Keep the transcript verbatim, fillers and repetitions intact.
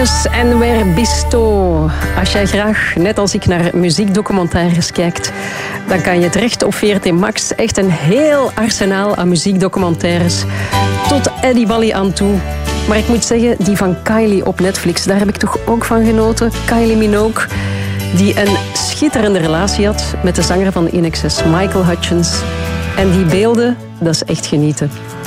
Paris en Where Bisto. Als jij graag, net als ik, naar muziekdocumentaires kijkt, dan kan je terecht op V R T Max. Echt een heel arsenaal aan muziekdocumentaires. Tot Eddie Wally aan toe. Maar ik moet zeggen, die van Kylie op Netflix, daar heb ik toch ook van genoten. Kylie Minogue, die een schitterende relatie had met de zanger van In Excess, Michael Hutchence. En die beelden, dat is echt genieten.